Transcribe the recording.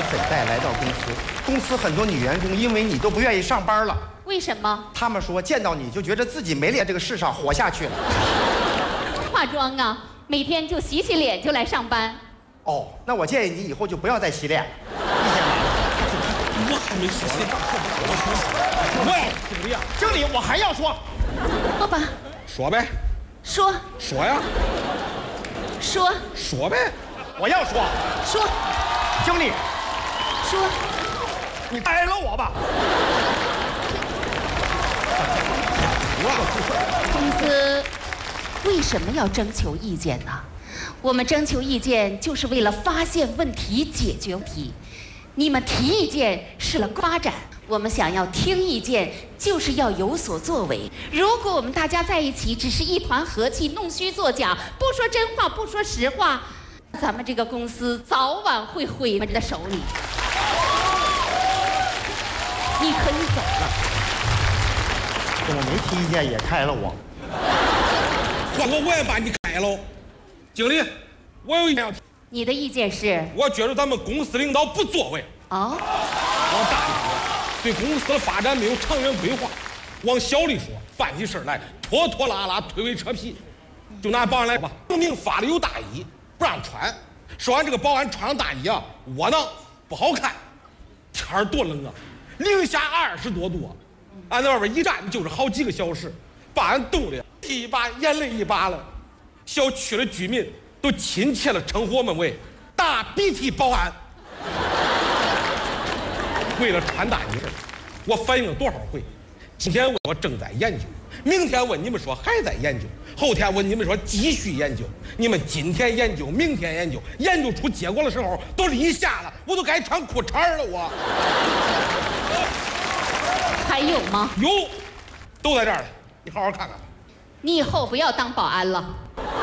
粉黛来到公司很多女员工因为你都不愿意上班了。 为什么？ 他们说见到你就觉得自己没脸这个世上活下去了。 化妆啊，每天就洗洗脸就来上班。 哦，那我建议你以后就不要再洗脸了，意见吗？ 我还没说呢，喂，经理啊， 经理，我还要说。 爸爸， 说呗， 说说呀，说呗， 我要说。 说经理， 说， 你开了我吧。 公司为什么要征求意见呢？我们征求意见就是为了发现问题、解决问题。你们提意见是了发展，我们想要听意见，就是要有所作为。如果我们大家在一起只是一团和气，弄虚作假，不说真话，不说实话，咱们这个公司早晚会毁在你的手里。你可以走了。 我没提意见也开了我。 换我也把你开喽。经理，我有意见要提。 你的意见是？ 我觉得咱们公司领导不作为。 哦。 往大里说，对公司的发展没有长远规划；往小里说，办起事来拖拖拉拉、推诿扯皮。就拿保安来吧，明明发的有大衣不让穿，说完这个保安穿上大衣啊，窝囊不好看，天儿多冷啊，零下20多度啊，俺在外边一站就是好几个小时，把俺冻的一把眼泪一把了。小区的居民都亲切地称呼我们为大鼻涕保安。为了穿大衣，我反映了多少回？今天我正在研究，明天问你们说还在研究，后天问你们说继续研究。你们今天研究，明天研究，研究出结果的时候都立夏了，我都该穿裤衩了。我还有吗？ 有，都在这儿了，你好好看看吧。 你以后不要当保安了。